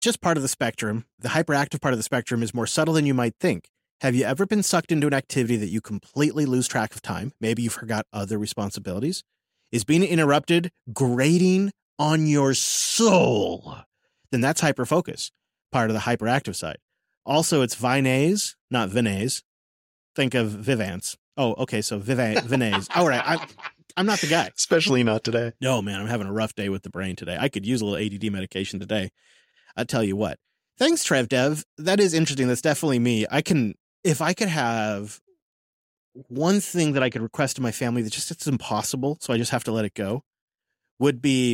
just part of the spectrum. The hyperactive part of the spectrum is more subtle than you might think. Have you ever been sucked into an activity that you completely lose track of time? Maybe you forgot other responsibilities. Is being interrupted grating on your soul? Then that's hyperfocus, part of the hyperactive side. Also, it's Vinase, not Vinase. Think of Vivance. Oh, okay, so Vinase. All right, I'm not the guy. Especially not today. No, man, I'm having a rough day with the brain today. I could use a little ADD medication today. I'll tell you what. Thanks, Trev Dev. That is interesting. That's definitely me. If I could have one thing that I could request to my family that just it's impossible, so I just have to let it go, would be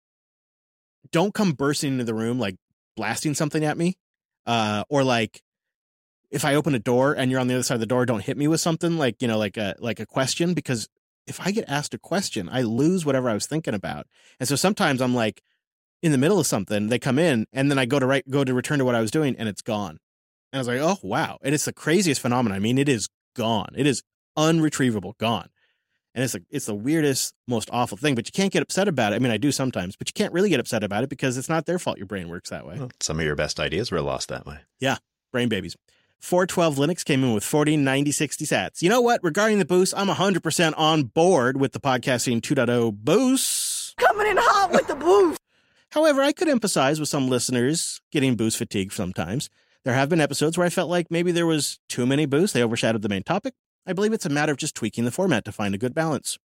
don't come bursting into the room like blasting something at me, or like if I open a door and you're on the other side of the door, don't hit me with something like a question, because if I get asked a question, I lose whatever I was thinking about, and so sometimes I'm like in the middle of something, they come in, and then I go to return to what I was doing, and it's gone. And I was like, oh, wow. And it's the craziest phenomenon. I mean, it is gone. It is unretrievable, gone. And it's the weirdest, most awful thing, but you can't get upset about it. I mean, I do sometimes, but you can't really get upset about it because it's not their fault your brain works that way. Well, some of your best ideas were lost that way. Yeah, brain babies. 412 Linux came in with 40, 90, 60 sats. You know what? Regarding the boost, I'm 100% on board with the Podcasting 2.0 boost. Coming in hot with the boost. However, I could emphasize with some listeners getting boost fatigue sometimes. There have been episodes where I felt like maybe there was too many boosts. They overshadowed the main topic. I believe it's a matter of just tweaking the format to find a good balance.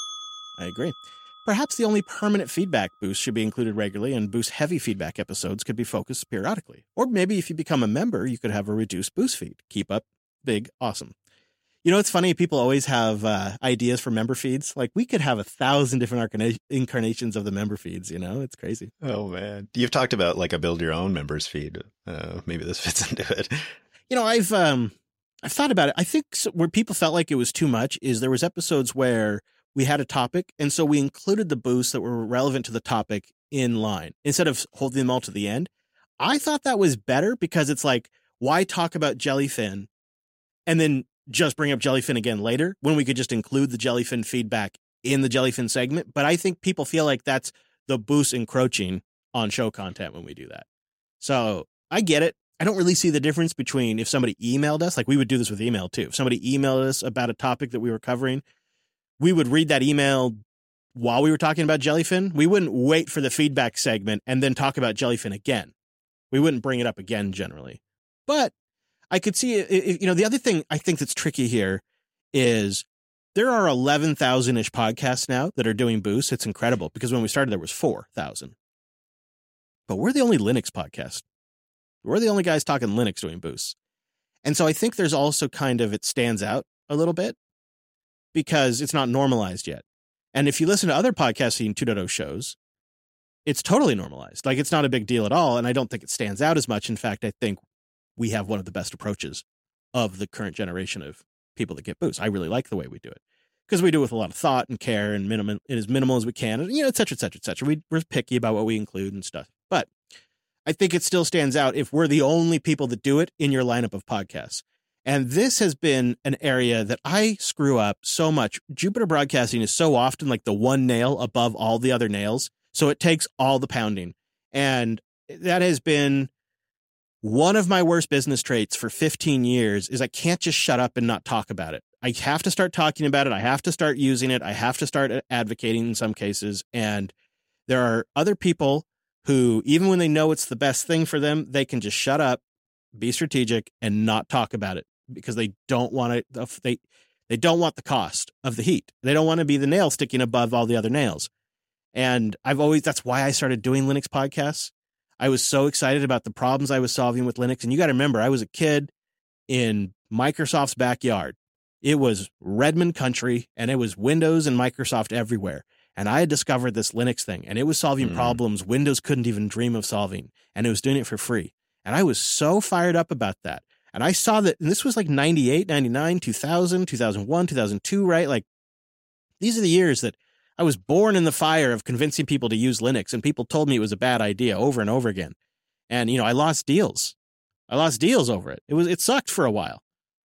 I agree. Perhaps the only permanent feedback boost should be included regularly, and boost-heavy feedback episodes could be focused periodically. Or maybe if you become a member, you could have a reduced boost feed. Keep up big, awesome. You know, it's funny. People always have ideas for member feeds. Like, we could have 1,000 different incarnations of the member feeds, you know? It's crazy. Oh, man. You've talked about like a build your own members feed. Maybe this fits into it. You know, I've thought about it. I think where people felt like it was too much is there was episodes where we had a topic, and so we included the boosts that were relevant to the topic in line instead of holding them all to the end. I thought that was better because it's like, why talk about Jellyfin and then just bring up Jellyfin again later when we could just include the Jellyfin feedback in the Jellyfin segment? But I think people feel like that's the boost encroaching on show content when we do that. So I get it. I don't really see the difference between if somebody emailed us, like we would do this with email too. If somebody emailed us about a topic that we were covering, we would read that email while we were talking about Jellyfin. We wouldn't wait for the feedback segment and then talk about Jellyfin again. We wouldn't bring it up again generally. But I could see, the other thing I think that's tricky here is there are 11,000-ish podcasts now that are doing boosts. It's incredible because when we started, there was 4,000. But we're the only Linux podcast. We're the only guys talking Linux doing boosts. And so I think there's also it stands out a little bit because it's not normalized yet. And if you listen to other Podcasting 2.0 shows, it's totally normalized. Like, it's not a big deal at all. And I don't think it stands out as much. In fact, I think we have one of the best approaches of the current generation of people that get boosts. I really like the way we do it because we do it with a lot of thought and care and as minimal as we can, and, et cetera, et cetera, et cetera. We're picky about what we include and stuff. But I think it still stands out if we're the only people that do it in your lineup of podcasts. And this has been an area that I screw up so much. Jupiter Broadcasting is so often like the one nail above all the other nails. So it takes all the pounding. And that has been one of my worst business traits for 15 years is I can't just shut up and not talk about it. I have to start talking about it. I have to start using it. I have to start advocating in some cases. And there are other people who, even when they know it's the best thing for them, they can just shut up, be strategic, and not talk about it because they don't want it. They don't want the cost of the heat. They don't want to be the nail sticking above all the other nails. And that's why I started doing Linux podcasts. I was so excited about the problems I was solving with Linux. And you got to remember, I was a kid in Microsoft's backyard. It was Redmond country, and it was Windows and Microsoft everywhere. And I had discovered this Linux thing, and it was solving problems Windows couldn't even dream of solving. And it was doing it for free. And I was so fired up about that. And I saw that, and this was like 98, 99, 2000, 2001, 2002, right? Like, these are the years that I was born in the fire of convincing people to use Linux, and people told me it was a bad idea over and over again. And, I lost deals. I lost deals over it. It sucked for a while.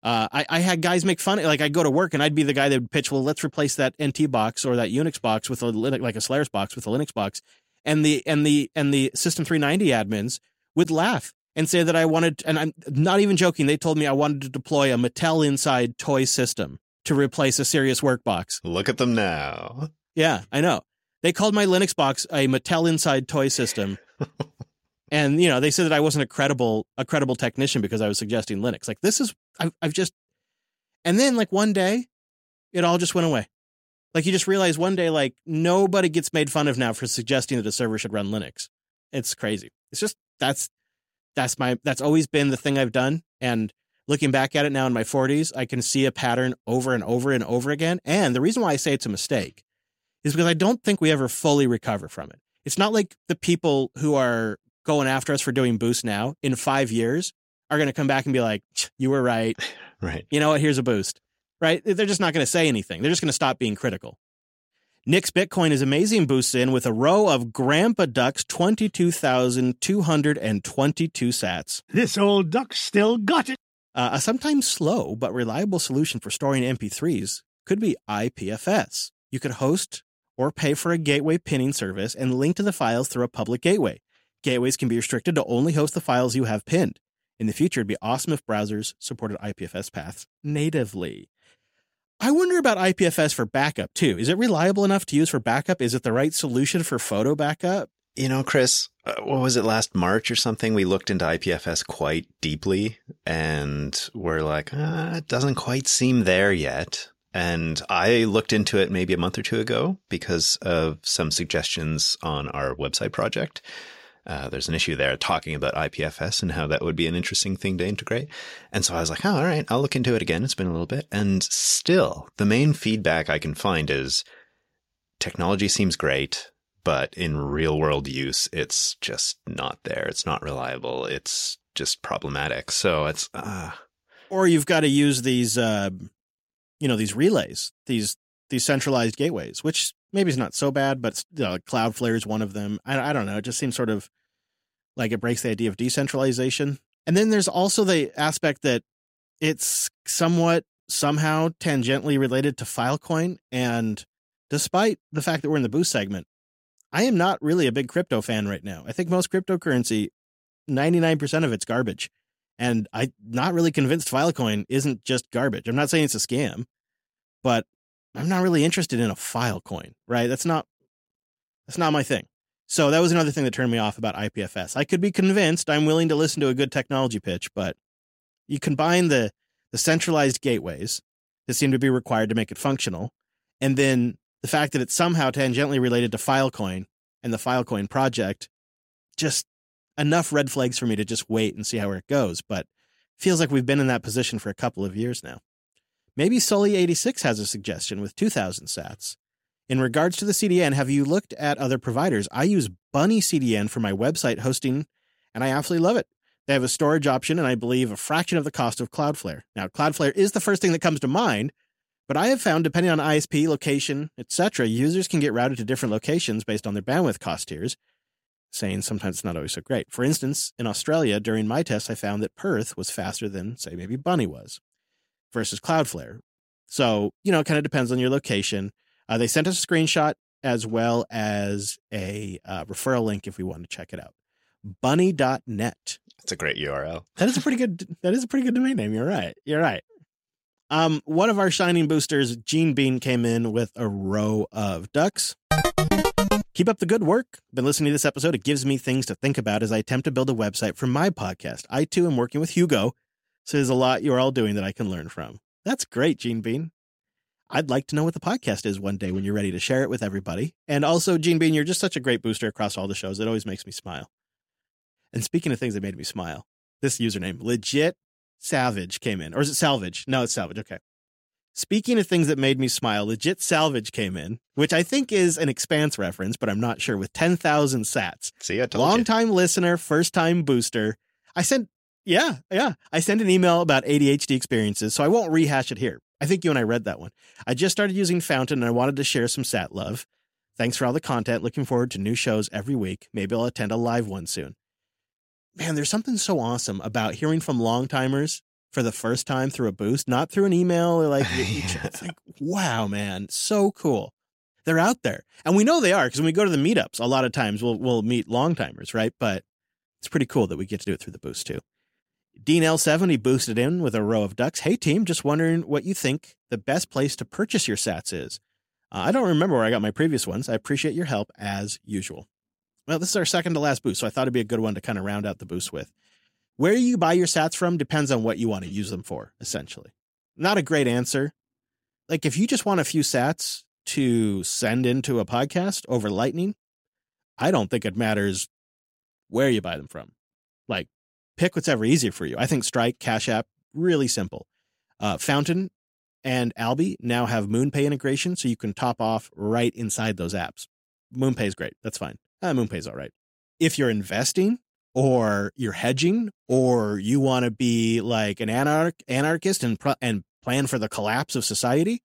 I had guys make fun. Like, I'd go to work and I'd be the guy that would pitch, well, let's replace that NT box or that Unix box with a Linux, like a Solaris box with a Linux box. And the System 390 admins would laugh and say that I wanted, and I'm not even joking, they told me I wanted to deploy a Mattel Inside toy system to replace a Sirius Workbox. Look at them now. Yeah, I know. They called my Linux box a Mattel Inside toy system. And, you know, they said that I wasn't a credible technician because I was suggesting Linux. Like, this is, I've just, and then like one day, it all just went away. Like, you just realize one day, like, nobody gets made fun of now for suggesting that a server should run Linux. It's crazy. It's just, that's always been the thing I've done. And looking back at it now in my 40s, I can see a pattern over and over and over again. And the reason why I say it's a mistake is because I don't think we ever fully recover from it. It's not like the people who are going after us for doing boost now in 5 years are going to come back and be like, you were right. Right. You know what? Here's a boost. Right? They're just not going to say anything. They're just going to stop being critical. Nick's Bitcoin is amazing boosts in with a row of Grandpa Duck's 22,222 sats. This old duck still got it. A sometimes slow but reliable solution for storing MP3s could be IPFS. You could host or pay for a gateway pinning service and link to the files through a public gateway. Gateways can be restricted to only host the files you have pinned. In the future, it'd be awesome if browsers supported IPFS paths natively. I wonder about IPFS for backup, too. Is it reliable enough to use for backup? Is it the right solution for photo backup? You know, Chris, what was it, last March or something? We looked into IPFS quite deeply and we're like, it doesn't quite seem there yet. And I looked into it maybe a month or two ago because of some suggestions on our website project. There's an issue there talking about IPFS and how that would be an interesting thing to integrate. And so I was like, all right, I'll look into it again. It's been a little bit. And still, the main feedback I can find is technology seems great, but in real world use, it's just not there. It's not reliable. It's just problematic. So it's... Or you've got to use these, these relays, these centralized gateways, which maybe is not so bad, but Cloudflare is one of them. I don't know. It just seems sort of like it breaks the idea of decentralization. And then there's also the aspect that it's somehow tangentially related to Filecoin. And despite the fact that we're in the boost segment, I am not really a big crypto fan right now. I think most cryptocurrency, 99% of it's garbage. And I'm not really convinced Filecoin isn't just garbage. I'm not saying it's a scam, but I'm not really interested in a Filecoin, right? That's not my thing. So that was another thing that turned me off about IPFS. I could be convinced. I'm willing to listen to a good technology pitch, but you combine the centralized gateways that seem to be required to make it functional, and then the fact that it's somehow tangentially related to Filecoin and the Filecoin project, just enough red flags for me to just wait and see how it goes. But feels like we've been in that position for a couple of years now. Maybe Sully86 has a suggestion with 2,000 sats. In regards to the CDN, have you looked at other providers? I use Bunny CDN for my website hosting, and I absolutely love it. They have a storage option, and I believe a fraction of the cost of Cloudflare. Now, Cloudflare is the first thing that comes to mind, but I have found, depending on ISP, location, etc., users can get routed to different locations based on their bandwidth cost tiers, saying sometimes it's not always so great. For instance, in Australia, during my test, I found that Perth was faster than, say, maybe Bunny was versus Cloudflare. So, it kind of depends on your location. They sent us a screenshot as well as a referral link if we want to check it out. Bunny.net. That's a great URL. That is a pretty good domain name. You're right. One of our shining boosters, Gene Bean, came in with a row of ducks. Keep up the good work. Been listening to this episode. It gives me things to think about as I attempt to build a website for my podcast. I, too, am working with Hugo, so there's a lot you're all doing that I can learn from. That's great, Gene Bean. I'd like to know what the podcast is one day when you're ready to share it with everybody. And also, Gene Bean, you're just such a great booster across all the shows. It always makes me smile. And speaking of things that made me smile, this username, Legit Savage, came in. Or is it Salvage? No, it's Salvage. Okay. Speaking of things that made me smile, Legit Salvage came in, which I think is an Expanse reference, but I'm not sure, with 10,000 sats. See, I told you. Long-time listener, first-time booster. I sent an email about ADHD experiences, so I won't rehash it here. I think you and I read that one. I just started using Fountain, and I wanted to share some sat love. Thanks for all the content. Looking forward to new shows every week. Maybe I'll attend a live one soon. Man, there's something so awesome about hearing from long-timers for the first time through a boost, not through an email or like, it's like, wow, man, so cool. They're out there. And we know they are because when we go to the meetups, a lot of times we'll meet long-timers, right? But It's pretty cool that we get to do it through the boost too. Dean L70 boosted in with a row of ducks. Hey team, just wondering what you think the best place to purchase your sats is. I don't remember where I got my previous ones. I appreciate your help as usual. Well, this is our second to last boost, so I thought it'd be a good one to kind of round out the boost with. Where you buy your sats from depends on what you want to use them for, essentially. Not a great answer. Like if you just want a few sats to send into a podcast over Lightning, I don't think it matters where you buy them from. Like, pick whatever easier for you. I think Strike, Cash App, really simple. Fountain and Alby now have MoonPay integration, so you can top off right inside those apps. MoonPay is great. That's fine. MoonPay is all right. If you're investing or you're hedging or you want to be like an anarchist and plan for the collapse of society,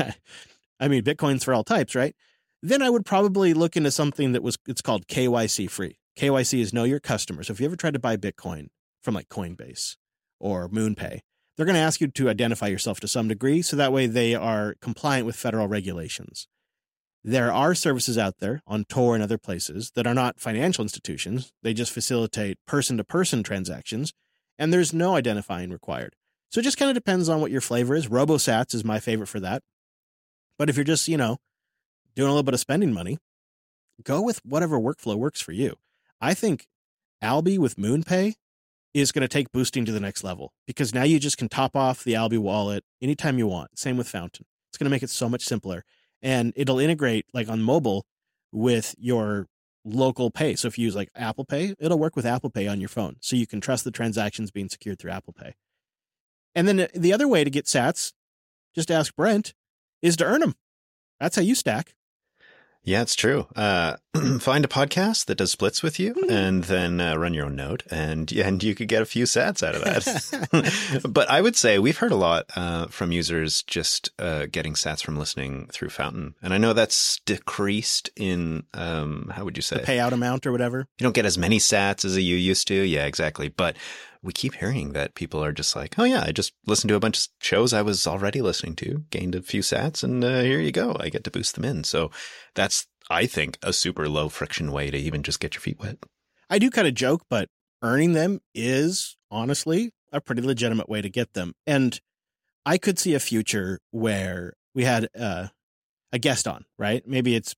I mean, Bitcoin's for all types, right? Then I would probably look into something it's called KYC free. KYC is know your customer. So if you ever tried to buy Bitcoin from like Coinbase or MoonPay, they're going to ask you to identify yourself to some degree. So that way they are compliant with federal regulations. There are services out there on Tor and other places that are not financial institutions. They just facilitate person-to-person transactions, and there's no identifying required. So it just kind of depends on what your flavor is. RoboSats is my favorite for that. But if you're just, doing a little bit of spending money, go with whatever workflow works for you. I think Alby with MoonPay is going to take boosting to the next level because now you just can top off the Alby wallet anytime you want. Same with Fountain. It's going to make it so much simpler. And it'll integrate like on mobile with your local pay. So if you use like Apple Pay, it'll work with Apple Pay on your phone. So you can trust the transactions being secured through Apple Pay. And then the other way to get sats, just ask Brent, is to earn them. That's how you stack. Yeah, it's true. Find a podcast that does splits with you and then run your own node and you could get a few sats out of that. But I would say we've heard a lot from users just getting sats from listening through Fountain. And I know that's decreased in, how would you say? The payout amount or whatever. You don't get as many sats as you used to. Yeah, exactly. But we keep hearing that people are just like, oh yeah, I just listened to a bunch of shows I was already listening to, gained a few sats, and here you go. I get to boost them in. So that's, I think, a super low friction way to even just get your feet wet. I do kind of joke, but earning them is honestly a pretty legitimate way to get them. And I could see a future where we had a guest on, right? Maybe it's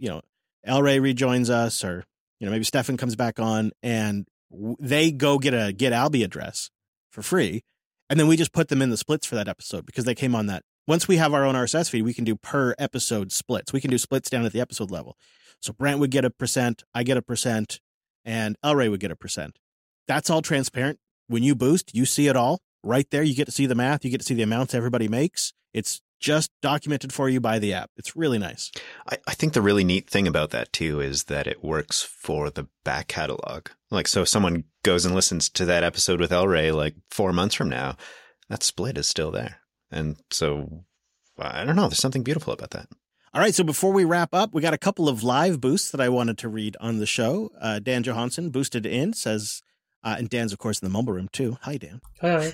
El Rey rejoins us, or maybe Stefan comes back on and they go get a Get Alby address for free. And then we just put them in the splits for that episode because they came on that. Once we have our own RSS feed, we can do per episode splits. We can do splits down at the episode level. So Brent would get 1%, I get 1%, and El Rey would get 1%. That's all transparent. When you boost, you see it all right there. You get to see the math. You get to see the amounts everybody makes. It's just documented for you by the app. It's really nice. I think the really neat thing about that too is that it works for the back catalog. Like, so if someone goes and listens to that episode with El Rey like 4 months from now, that split is still there. And so I don't know. There's something beautiful about that. All right. So before we wrap up, we got a couple of live boosts that I wanted to read on the show. Dan Johansson boosted in, says, and Dan's, of course, in the mumble room too. Hi, Dan. Hi.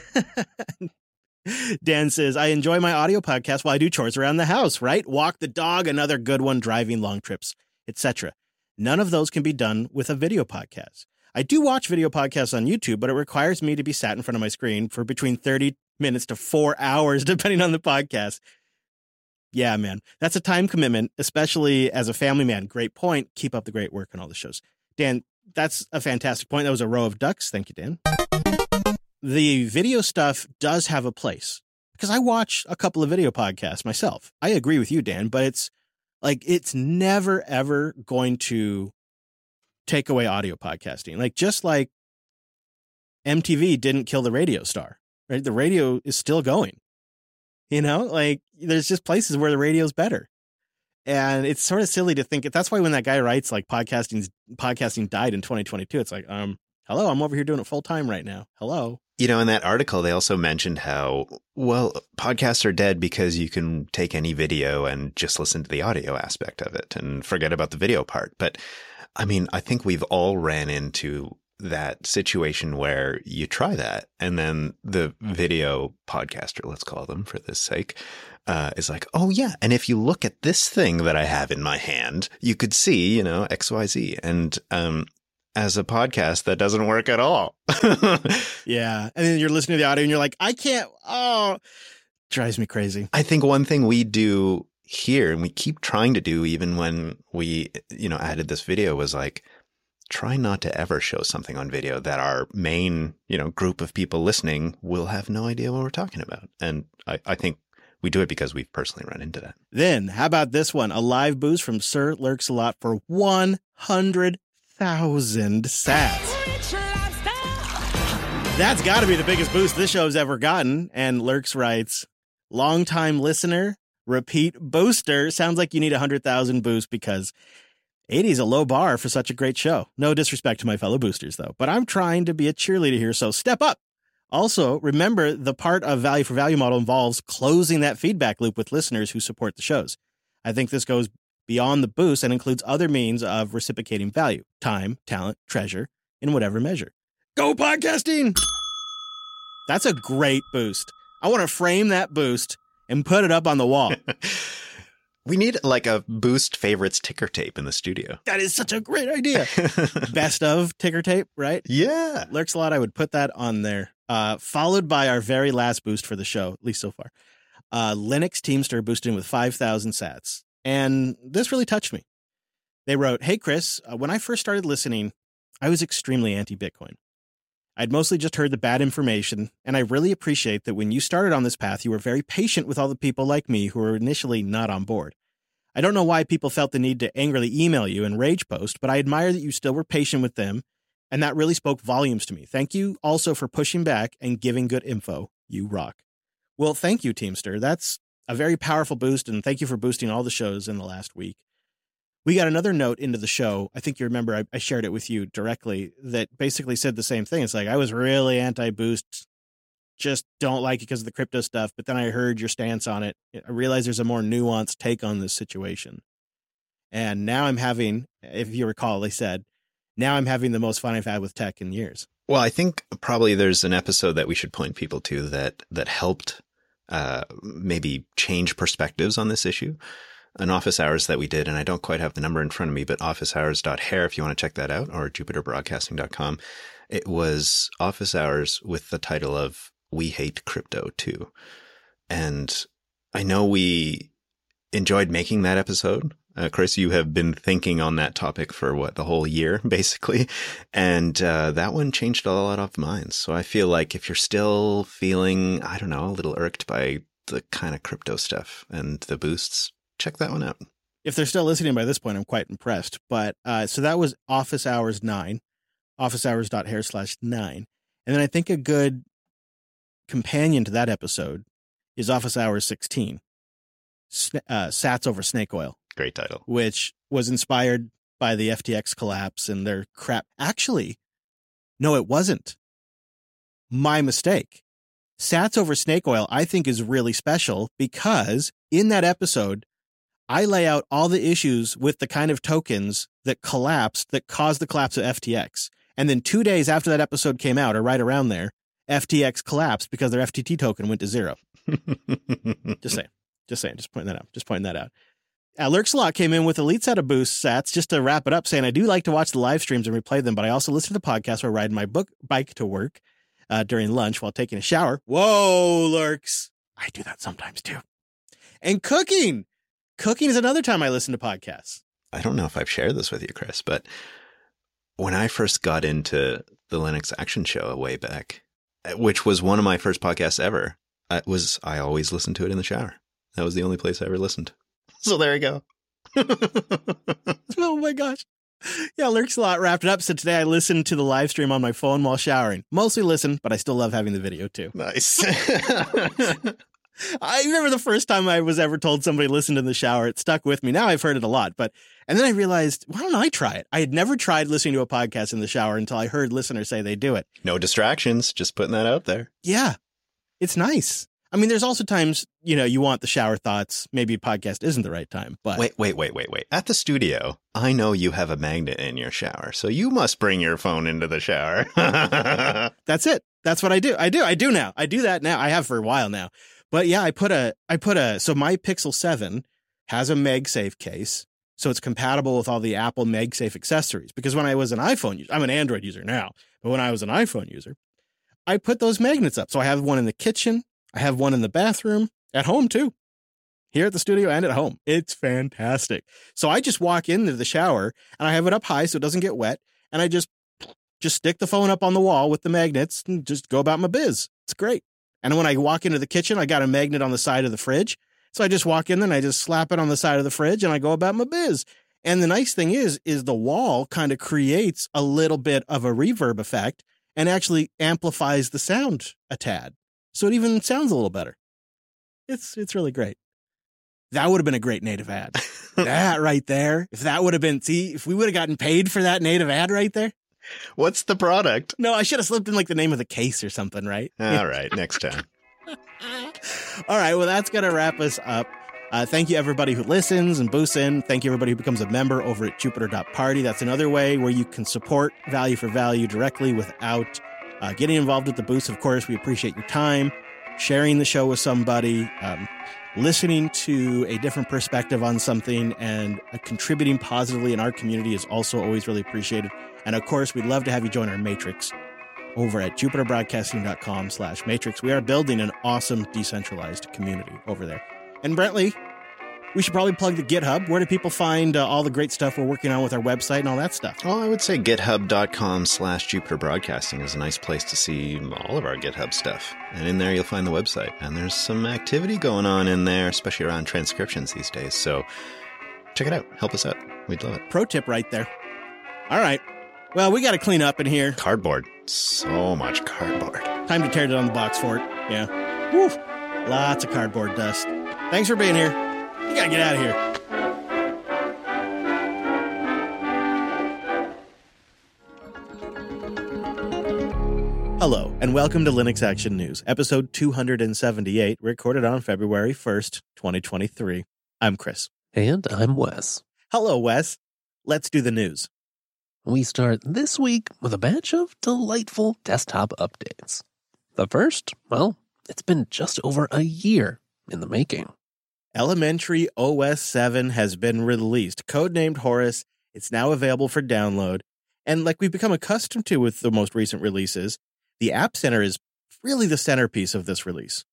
Dan says, I enjoy my audio podcast while I do chores around the house, right? Walk the dog, another good one, driving long trips, etc. None of those can be done with a video podcast. I do watch video podcasts on YouTube, but it requires me to be sat in front of my screen for between 30 minutes to 4 hours, depending on the podcast. Yeah, man, that's a time commitment, especially as a family man. Great point. Keep up the great work on all the shows. Dan, that's a fantastic point. That was a row of ducks. Thank you, Dan. The video stuff does have a place because I watch a couple of video podcasts myself. I agree with you, Dan, but it's never, ever going to take away audio podcasting. Like, just like MTV didn't kill the radio star, right? The radio is still going, there's just places where the radio is better. And it's sort of silly to think that's why when that guy writes like podcasting died in 2022, it's like, hello, I'm over here doing it full time right now. Hello. In that article, they also mentioned how, podcasts are dead because you can take any video and just listen to the audio aspect of it and forget about the video part. But I mean, I think we've all ran into that situation where you try that and then the video podcaster, let's call them for this sake, is like, oh yeah. And if you look at this thing that I have in my hand, you could see, XYZ. And, as a podcast, that doesn't work at all. Yeah. And then you're listening to the audio and you're like, I can't. Oh, drives me crazy. I think one thing we do here, and we keep trying to do even when we, added this video, was like, try not to ever show something on video that our main, group of people listening will have no idea what we're talking about. And I think we do it because we've personally run into that. Then how about this one? A live boost from Sir Lurks-a-Lot for 100,000 sats. That's got to be the biggest boost this show's ever gotten. And Lurks writes, longtime listener, repeat booster. Sounds like you need 100,000 boost because 80 is a low bar for such a great show. No disrespect to my fellow boosters, though, but I'm trying to be a cheerleader here, so step up. Also, remember the part of value for value model involves closing that feedback loop with listeners who support the shows. I think this goes beyond the boost and includes other means of reciprocating value, time, talent, treasure, in whatever measure. Go podcasting! That's a great boost. I want to frame that boost and put it up on the wall. We need like a boost favorites ticker tape in the studio. That is such a great idea. Best of ticker tape, right? Yeah. Lurks-a-Lot, I would put that on there. Followed by our very last boost for the show, at least so far. Linux Teamster boosted in with 5,000 sats. And this really touched me. They wrote, hey, Chris, when I first started listening, I was extremely anti-Bitcoin. I'd mostly just heard the bad information, and I really appreciate that when you started on this path, you were very patient with all the people like me who were initially not on board. I don't know why people felt the need to angrily email you and rage post, but I admire that you still were patient with them, and that really spoke volumes to me. Thank you also for pushing back and giving good info. You rock. Well, thank you, Teamster. That's a very powerful boost, and thank you for boosting all the shows in the last week. We got another note into the show. I think you remember I shared it with you directly that basically said the same thing. It's like, I was really anti-boost, just don't like it because of the crypto stuff. But then I heard your stance on it. I realized there's a more nuanced take on this situation. And now I'm having, if you recall, they said, now I'm having the most fun I've had with tech in years. Well, I think probably there's an episode that we should point people to that helped maybe change perspectives on this issue. An office hours that we did, and I don't quite have the number in front of me, but officehours.hair if you want to check that out, or jupiterbroadcasting.com. It was office hours with the title of We Hate Crypto Too. And I know we enjoyed making that episode. Chris, you have been thinking on that topic for the whole year, basically. And that one changed a lot of minds. So I feel like if you're still feeling, I don't know, a little irked by the kind of crypto stuff and the boosts, check that one out. If they're still listening by this point, I'm quite impressed. But so that was Office Hours 9, officehours.hair/9. And then I think a good companion to that episode is Office Hours 16, Sats over Snake Oil. Great title. Which was inspired by the FTX collapse and their crap. Actually, no, it wasn't. My mistake. Sats over Snake Oil, I think, is really special because in that episode, I lay out all the issues with the kind of tokens that collapsed, that caused the collapse of FTX. And then 2 days after that episode came out, or right around there, FTX collapsed because their FTT token went to zero. Just pointing that out. Lurks-a-Lot came in with a lead set of boost sats just to wrap it up, saying, I do like to watch the live streams and replay them, but I also listen to the podcast while riding my bike to work during lunch while taking a shower. Whoa, Lurks. I do that sometimes too. And cooking. Cooking is another time I listen to podcasts. I don't know if I've shared this with you, Chris, but when I first got into the Linux Action Show way back, which was one of my first podcasts ever, I always listened to it in the shower. That was the only place I ever listened. So there you go. Oh my gosh. Yeah, Lurks-a-Lot wrapped it up. So today I listened to the live stream on my phone while showering. Mostly listen, but I still love having the video too. Nice. I remember the first time I was ever told somebody listened in the shower. It stuck with me. Now I've heard it a lot, and then I realized, why don't I try it? I had never tried listening to a podcast in the shower until I heard listeners say they do it. No distractions. Just putting that out there. Yeah, it's nice. I mean, there's also times, you want the shower thoughts. Maybe a podcast isn't the right time, but... Wait. At the studio, I know you have a magnet in your shower, so you must bring your phone into the shower. That's it. That's what I do. I do now. I do that now. I have for a while now. But yeah, so my Pixel 7 has a MagSafe case. So it's compatible with all the Apple MagSafe accessories. Because when I was an iPhone user, I'm an Android user now, but when I was an iPhone user, I put those magnets up. So I have one in the kitchen. I have one in the bathroom, at home too, here at the studio and at home. It's fantastic. So I just walk into the shower and I have it up high so it doesn't get wet. And I just stick the phone up on the wall with the magnets and just go about my biz. It's great. And when I walk into the kitchen, I got a magnet on the side of the fridge. So I just walk in there and I just slap it on the side of the fridge and I go about my biz. And the nice thing is the wall kind of creates a little bit of a reverb effect and actually amplifies the sound a tad. So it even sounds a little better. It's really great. That would have been a great native ad. That right there. If that would have been, if we would have gotten paid for that native ad right there. What's the product? No, I should have slipped in like the name of the case or something, right? All right, next time. All right, well, that's going to wrap us up. Thank you, everybody who listens and boosts in. Thank you, everybody who becomes a member over at Jupiter.party. That's another way where you can support Value for Value directly without getting involved with the boosts. Of course, we appreciate your time, sharing the show with somebody, listening to a different perspective on something, and contributing positively in our community is also always really appreciated. And of course, we'd love to have you join our Matrix over at jupiterbroadcasting.com/matrix. We are building an awesome decentralized community over there. And Brentley, we should probably plug the GitHub. Where do people find all the great stuff we're working on with our website and all that stuff? Well, I would say github.com/JupiterBroadcasting is a nice place to see all of our GitHub stuff. And in there, you'll find the website. And there's some activity going on in there, especially around transcriptions these days. So check it out. Help us out. We'd love it. Pro tip right there. All right. Well, we got to clean up in here. Cardboard. So much cardboard. Time to tear down the box fort. Yeah. Woo. Lots of cardboard dust. Thanks for being here. You got to get out of here. Hello, and welcome to Linux Action News, episode 278, recorded on February 1st, 2023. I'm Chris. And I'm Wes. Hello, Wes. Let's do the news. We start this week with a batch of delightful desktop updates. The first, well, it's been just over a year in the making. Elementary OS 7 has been released, codenamed Horus. It's now available for download. And like we've become accustomed to with the most recent releases, the App Center is really the centerpiece of this release.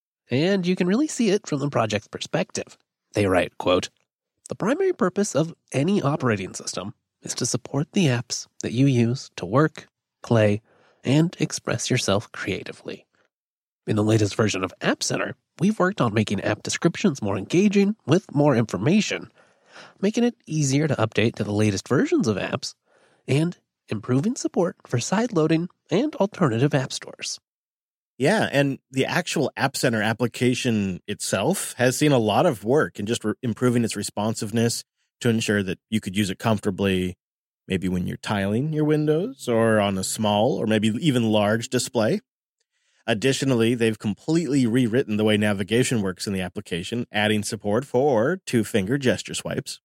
And you can really see it from the project's perspective. They write, quote, "The primary purpose of any operating system is to support the apps that you use to work, play, and express yourself creatively. In the latest version of App Center, we've worked on making app descriptions more engaging with more information, making it easier to update to the latest versions of apps, and improving support for sideloading and alternative app stores." Yeah, and the actual App Center application itself has seen a lot of work in just improving its responsiveness to ensure that you could use it comfortably, maybe when you're tiling your windows or on a small or maybe even large display. Additionally, they've completely rewritten the way navigation works in the application, adding support for two-finger gesture swipes.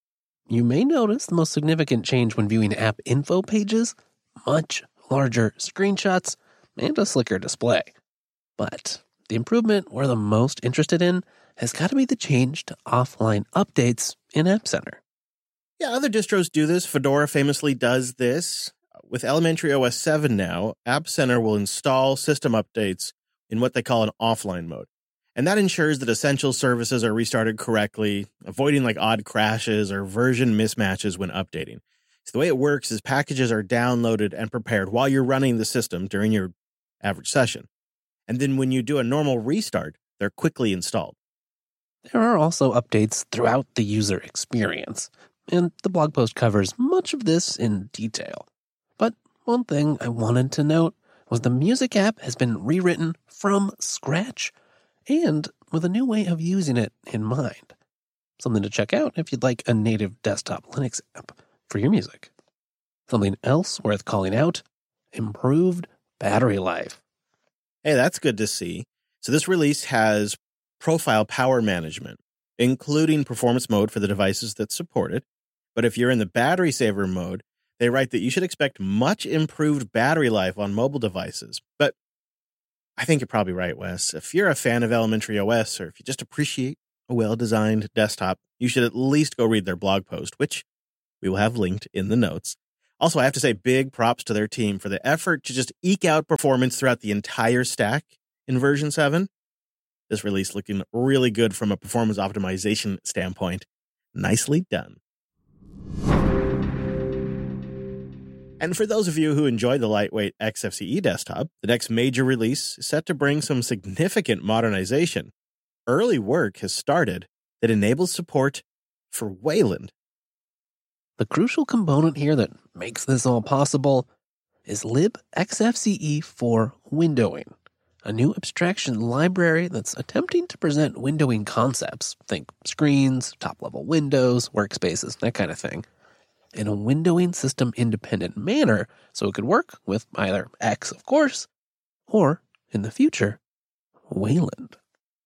You may notice the most significant change when viewing app info pages: much larger screenshots and a slicker display. But the improvement we're the most interested in has got to be the change to offline updates in App Center. Yeah, other distros do this. Fedora famously does this. With Elementary OS 7 now, App Center will install system updates in what they call an offline mode. And that ensures that essential services are restarted correctly, avoiding like odd crashes or version mismatches when updating. So the way it works is packages are downloaded and prepared while you're running the system during your average session. And then when you do a normal restart, they're quickly installed. There are also updates throughout the user experience, and the blog post covers much of this in detail. But one thing I wanted to note was the music app has been rewritten from scratch and with a new way of using it in mind. Something to check out if you'd like a native desktop Linux app for your music. Something else worth calling out: improved battery life. Hey, that's good to see. So this release has profile power management, including performance mode for the devices that support it. But if you're in the battery saver mode, they write that you should expect much improved battery life on mobile devices. But I think you're probably right, Wes. If you're a fan of Elementary OS, or if you just appreciate a well-designed desktop, you should at least go read their blog post, which we will have linked in the notes. Also, I have to say big props to their team for the effort to just eke out performance throughout the entire stack in version 7. This release looking really good from a performance optimization standpoint. Nicely done. And for those of you who enjoy the lightweight XFCE desktop, the next major release is set to bring some significant modernization. Early work has started that enables support for Wayland. The crucial component here that makes this all possible is libxfce for windowing, a new abstraction library that's attempting to present windowing concepts, think screens, top-level windows, workspaces, that kind of thing, in a windowing system-independent manner so it could work with either X, of course, or, in the future, Wayland.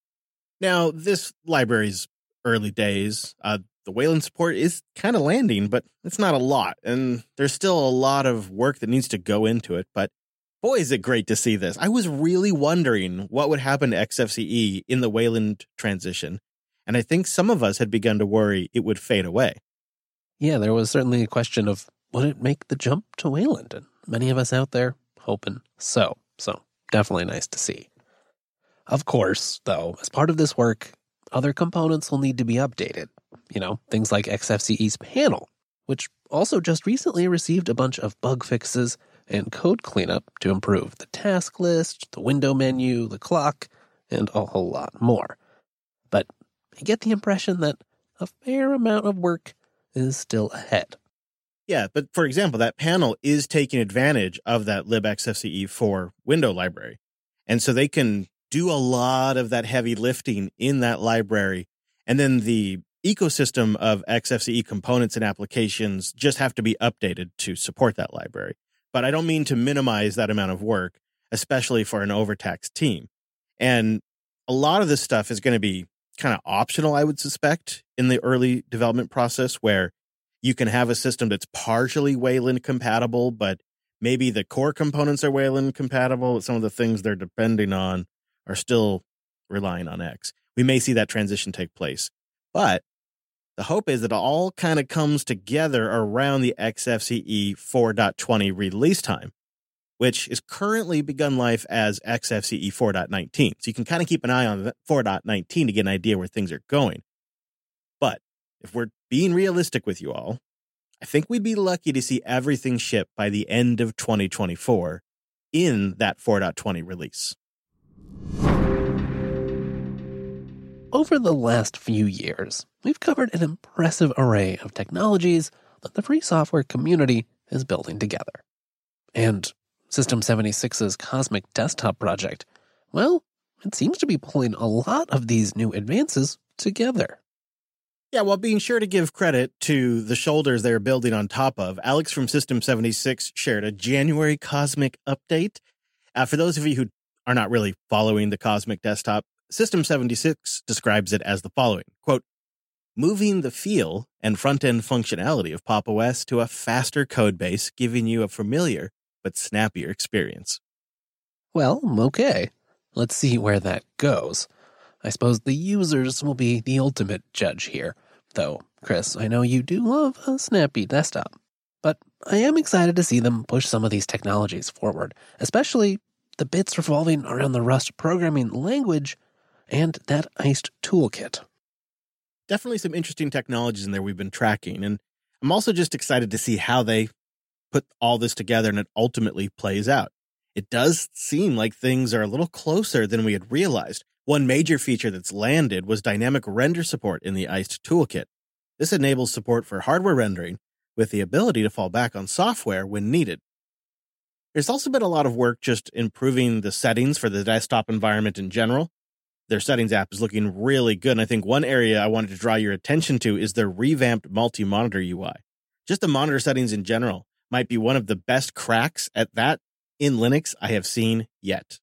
Now, this library's early days. The Wayland support is kind of landing, but it's not a lot, and there's still a lot of work that needs to go into it, but boy, is it great to see this. I was really wondering what would happen to XFCE in the Wayland transition, and I think some of us had begun to worry it would fade away. Yeah, there was certainly a question of, would it make the jump to Wayland? And many of us out there hoping so. So definitely nice to see. Of course, though, as part of this work, other components will need to be updated. You know, things like XFCE's panel, which also just recently received a bunch of bug fixes and code cleanup to improve the task list, the window menu, the clock, and a whole lot more. But I get the impression that a fair amount of work is still ahead. Yeah, but for example, that panel is taking advantage of that libxfce4 window library. And so they can do a lot of that heavy lifting in that library. And then the ecosystem of XFCE components and applications just have to be updated to support that library. But I don't mean to minimize that amount of work, especially for an overtaxed team. And a lot of this stuff is going to be kind of optional, I would suspect, in the early development process, where you can have a system that's partially Wayland compatible, but maybe the core components are Wayland compatible. Some of the things they're depending on are still relying on X. We may see that transition take place. But the hope is that it all kind of comes together around the XFCE 4.20 release time, which is currently begun life as XFCE 4.19. So you can kind of keep an eye on 4.19 to get an idea where things are going. But if we're being realistic with you all, I think we'd be lucky to see everything ship by the end of 2024 in that 4.20 release. Over the last few years, we've covered an impressive array of technologies that the free software community is building together. And System 76's Cosmic Desktop project, well, it seems to be pulling a lot of these new advances together. Yeah, while being sure to give credit to the shoulders they're building on top of, Alex from System 76 shared a January Cosmic update. For those of you who are not really following the Cosmic Desktop, System 76 describes it as the following, quote, moving the feel and front-end functionality of Pop! OS to a faster code base, giving you a familiar but snappier experience. Well, okay. Let's see where that goes. I suppose the users will be the ultimate judge here. Though, Chris, I know you do love a snappy desktop. But I am excited to see them push some of these technologies forward, especially the bits revolving around the Rust programming language and that iced toolkit. Definitely some interesting technologies in there we've been tracking. And I'm also just excited to see how they put all this together and it ultimately plays out. It does seem like things are a little closer than we had realized. One major feature that's landed was dynamic render support in the iced toolkit. This enables support for hardware rendering with the ability to fall back on software when needed. There's also been a lot of work just improving the settings for the desktop environment in general. Their settings app is looking really good, and I think one area I wanted to draw your attention to is their revamped multi-monitor UI. Just the monitor settings in general might be one of the best cracks at that in Linux I have seen yet.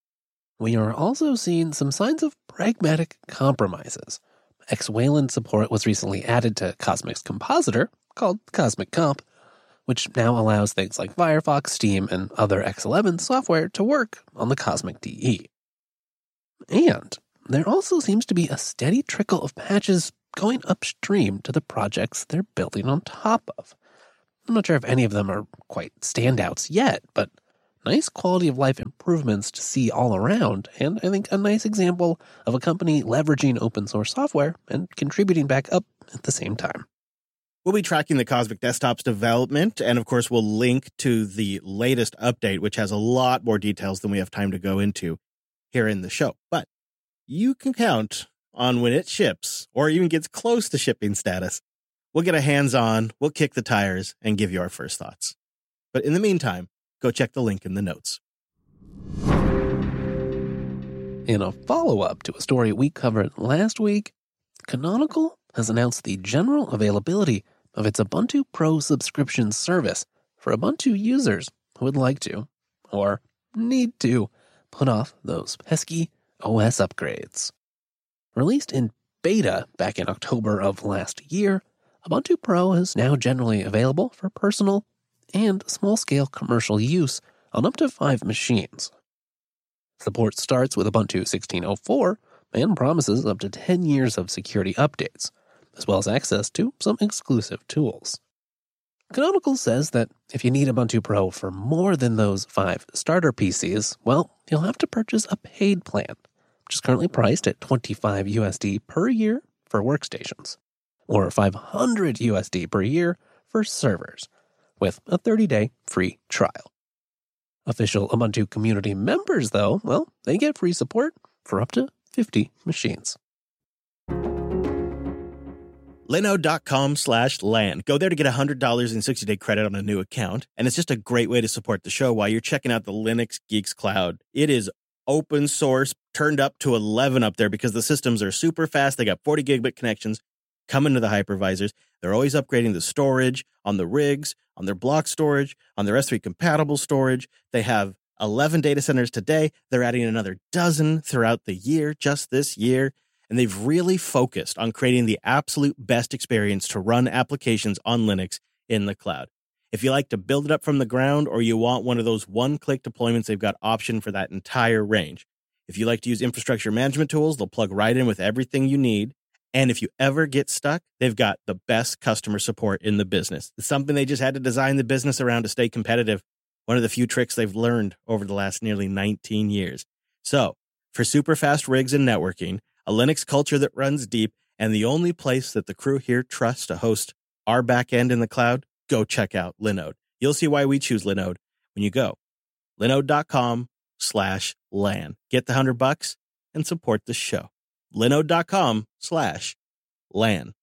We are also seeing some signs of pragmatic compromises. X-Wayland support was recently added to Cosmic's compositor, called Cosmic Comp, which now allows things like Firefox, Steam, and other X11 software to work on the Cosmic DE. And there also seems to be a steady trickle of patches going upstream to the projects they're building on top of. I'm not sure if any of them are quite standouts yet, but nice quality of life improvements to see all around, and I think a nice example of a company leveraging open source software and contributing back up at the same time. We'll be tracking the Cosmic Desktop's development, and of course we'll link to the latest update, which has a lot more details than we have time to go into here in the show. But you can count on when it ships, or even gets close to shipping status, we'll get a hands-on, we'll kick the tires, and give you our first thoughts. But in the meantime, go check the link in the notes. In a follow-up to a story we covered last week, Canonical has announced the general availability of its Ubuntu Pro subscription service for Ubuntu users who would like to, or need to, put off those pesky OS upgrades. Released in beta back in October of last year, Ubuntu Pro is now generally available for personal and small-scale commercial use on up to 5 machines. Support starts with Ubuntu 16.04 and promises up to 10 years of security updates, as well as access to some exclusive tools. Canonical says that if you need Ubuntu Pro for more than those 5 starter PCs, well, you'll have to purchase a paid plan, which is currently priced at $25 USD per year for workstations, or $500 USD per year for servers, with a 30-day free trial. Official Ubuntu community members, though, well, they get free support for up to 50 machines. Linode.com/LAN. Go there to get $100 in 60-day credit on a new account, and it's just a great way to support the show while you're checking out the Linux Geeks Cloud. It is open source, turned up to 11 up there because the systems are super fast. They got 40 gigabit connections coming to the hypervisors. They're always upgrading the storage on the rigs, on their block storage, on their S3 compatible storage. They have 11 data centers today. They're adding another dozen throughout the year, just this year. And they've really focused on creating the absolute best experience to run applications on Linux in the cloud. If you like to build it up from the ground, or you want one of those one-click deployments, they've got option for that entire range. If you like to use infrastructure management tools, they'll plug right in with everything you need. And if you ever get stuck, they've got the best customer support in the business. It's something they just had to design the business around to stay competitive. One of the few tricks they've learned over the last nearly 19 years. So, for super fast rigs and networking, a Linux culture that runs deep, and the only place that the crew here trusts to host our backend in the cloud, go check out Linode. You'll see why we choose Linode when you go. Linode.com/LAN. Get the $100 and support the show. Linode.com/LAN.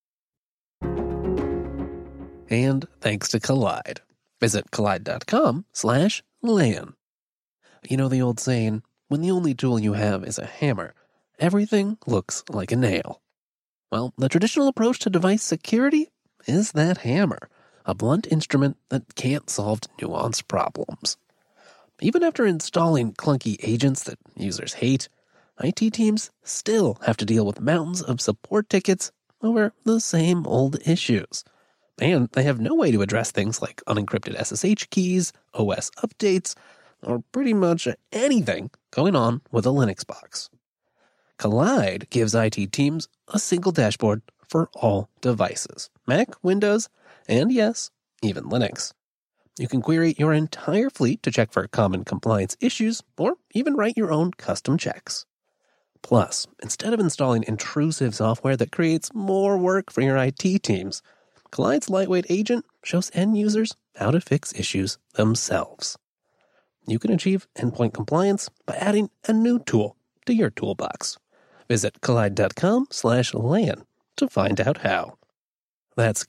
And thanks to Collide. Visit collide.com/LAN. You know the old saying, when the only tool you have is a hammer, everything looks like a nail. Well, the traditional approach to device security is that hammer, a blunt instrument that can't solve nuanced problems. Even after installing clunky agents that users hate, IT teams still have to deal with mountains of support tickets over the same old issues. And they have no way to address things like unencrypted SSH keys, OS updates, or pretty much anything going on with a Linux box. Collide gives IT teams a single dashboard for all devices, Mac, Windows, and yes, even Linux. You can query your entire fleet to check for common compliance issues, or even write your own custom checks. Plus, instead of installing intrusive software that creates more work for your IT teams, Collide's lightweight agent shows end users how to fix issues themselves. You can achieve endpoint compliance by adding a new tool to your toolbox. Visit collide.com/LAN to find out how. That's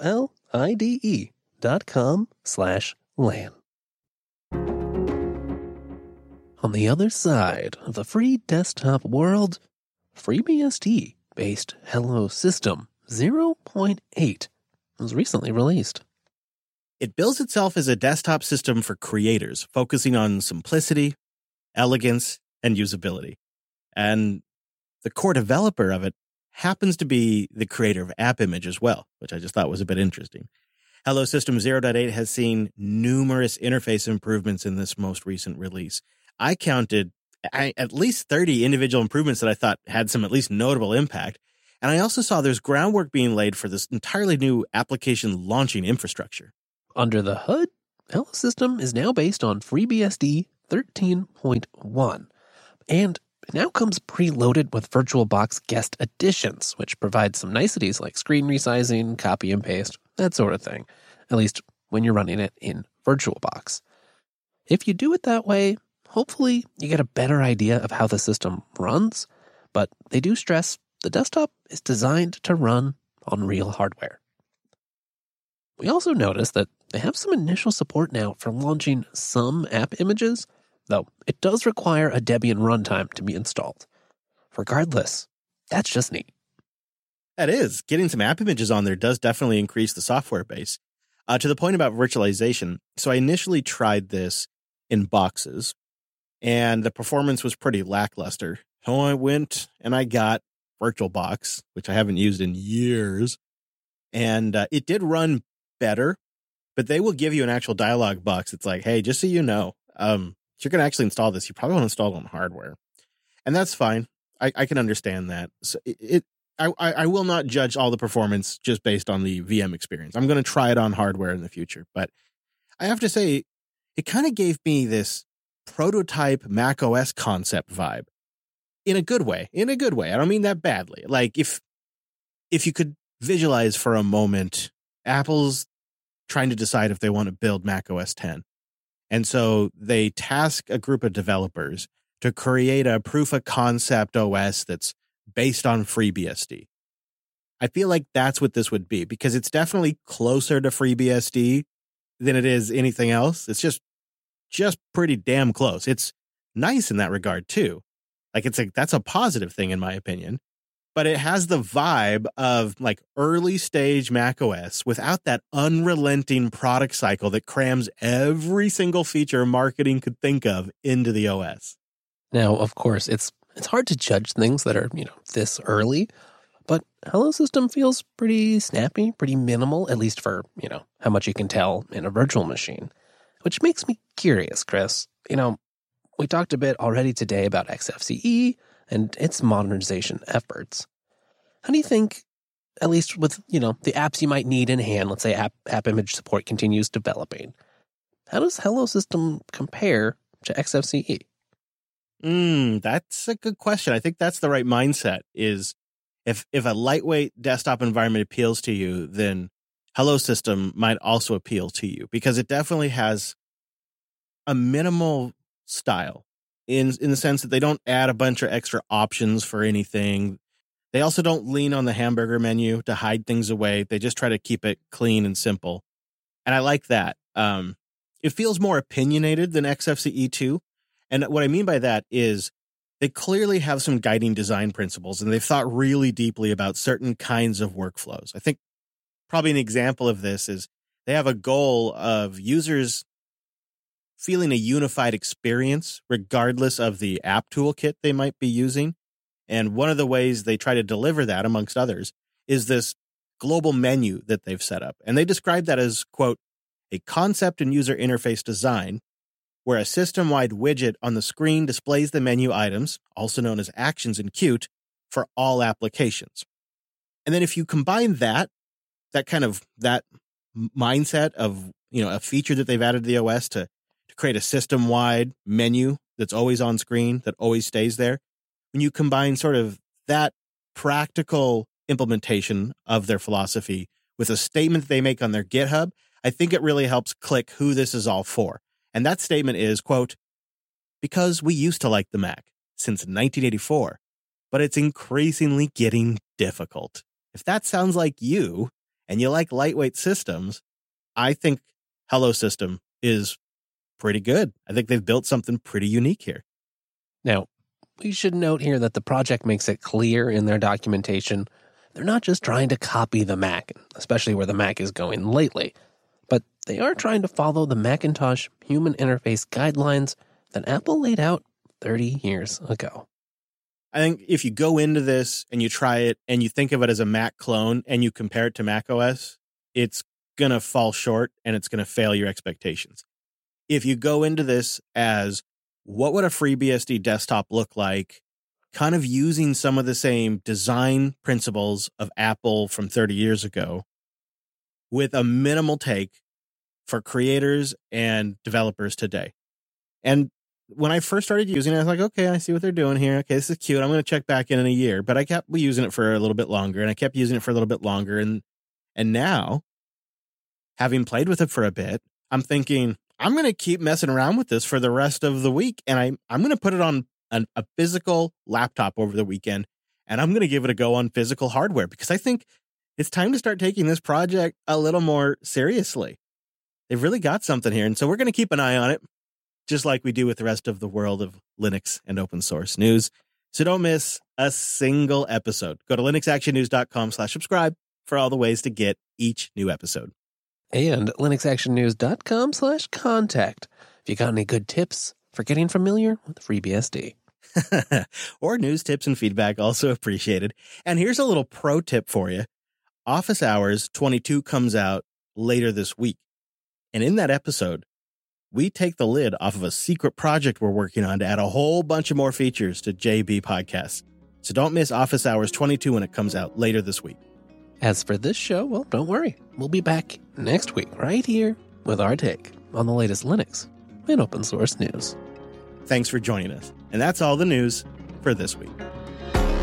KOLIDE.com/LAN. On the other side of the free desktop world, FreeBSD-based Hello System 0.8 was recently released. It bills itself as a desktop system for creators, focusing on simplicity, elegance, and usability. And the core developer of it happens to be the creator of AppImage as well, which I just thought was a bit interesting. Hello System 0.8 has seen numerous interface improvements in this most recent release. I counted at least 30 individual improvements that I thought had some at least notable impact. And I also saw there's groundwork being laid for this entirely new application launching infrastructure. Under the hood, Hello System is now based on FreeBSD 13.1, and it now comes preloaded with VirtualBox guest additions, which provide some niceties like screen resizing, copy and paste, that sort of thing, at least when you're running it in VirtualBox. If you do it that way, hopefully you get a better idea of how the system runs, but they do stress the desktop is designed to run on real hardware. We also noticed that they have some initial support now for launching some app images, though it does require a Debian runtime to be installed. Regardless, that's just neat. That is. Getting some app images on there does definitely increase the software base. To the point about virtualization, so I initially tried this in boxes, and the performance was pretty lackluster. So I went and I got VirtualBox, which I haven't used in years, and it did run better, but they will give you an actual dialog box. It's like, hey, just so you know, if you're going to actually install this, you probably want to install it on hardware. And that's fine. I can understand that. So I will not judge all the performance just based on the VM experience. I'm going to try it on hardware in the future. But I have to say, it kind of gave me this prototype Mac OS concept vibe in a good way. I don't mean that badly. Like if you could visualize for a moment, Apple's trying to decide if they want to build Mac OS 10. And so they task a group of developers to create a proof of concept OS that's based on FreeBSD. I feel like that's what this would be, because it's definitely closer to FreeBSD than it is anything else. It's just pretty damn close. It's nice in that regard too. Like that's a positive thing in my opinion, but it has the vibe of like early stage Mac OS without that unrelenting product cycle that crams every single feature marketing could think of into the OS. Now, of course, it's hard to judge things that are, this early, but Hello System feels pretty snappy, pretty minimal, at least for, how much you can tell in a virtual machine, which makes me curious, Chris. We talked a bit already today about XFCE and its modernization efforts. How do you think, at least with, the apps you might need in hand, let's say app image support continues developing, how does Hello System compare to XFCE? That's a good question. I think that's the right mindset is if a lightweight desktop environment appeals to you, then Hello System might also appeal to you because it definitely has a minimal style in the sense that they don't add a bunch of extra options for anything. They also don't lean on the hamburger menu to hide things away. They just try to keep it clean and simple. And I like that. It feels more opinionated than XFCE 2. And what I mean by that is they clearly have some guiding design principles, and they've thought really deeply about certain kinds of workflows. I think probably an example of this is they have a goal of users feeling a unified experience regardless of the app toolkit they might be using. And one of the ways they try to deliver that, amongst others, is this global menu that they've set up. And they describe that as, quote, a concept and user interface design where a system-wide widget on the screen displays the menu items, also known as actions in Qt, for all applications. And then if you combine that mindset of, a feature that they've added to the OS to create a system-wide menu that's always on screen, that always stays there, when you combine sort of that practical implementation of their philosophy with a statement they make on their GitHub, I think it really helps click who this is all for. And that statement is, quote, because we used to like the Mac since 1984, but it's increasingly getting difficult. If that sounds like you and you like lightweight systems, I think Hello System is pretty good. I think they've built something pretty unique here. Now, we should note here that the project makes it clear in their documentation they're not just trying to copy the Mac, especially where the Mac is going lately, but they are trying to follow the Macintosh human interface guidelines that Apple laid out 30 years ago. I think if you go into this and you try it and you think of it as a Mac clone and you compare it to Mac OS, it's going to fall short and it's going to fail your expectations. If you go into this as what would a FreeBSD desktop look like, kind of using some of the same design principles of Apple from 30 years ago with a minimal take for creators and developers today. And when I first started using it, I was like, okay, I see what they're doing here. Okay, this is cute. I'm going to check back in a year. But I kept using it for a little bit longer, and I kept using it for a little bit longer. And now, having played with it for a bit, I'm thinking, I'm going to keep messing around with this for the rest of the week. And I'm going to put it on a physical laptop over the weekend, and I'm going to give it a go on physical hardware, because I think it's time to start taking this project a little more seriously. They've really got something here. And so we're going to keep an eye on it, just like we do with the rest of the world of Linux and open source news. So don't miss a single episode. Go to linuxactionnews.com/subscribe for all the ways to get each new episode. And linuxactionnews.com/contact if you got any good tips for getting familiar with FreeBSD. Or news, tips, and feedback, also appreciated. And here's a little pro tip for you. Office Hours 22 comes out later this week. And in that episode, we take the lid off of a secret project we're working on to add a whole bunch of more features to JB Podcasts. So don't miss Office Hours 22 when it comes out later this week. As for this show, well, don't worry. We'll be back next week right here with our take on the latest Linux and open source news. Thanks for joining us. And that's all the news for this week.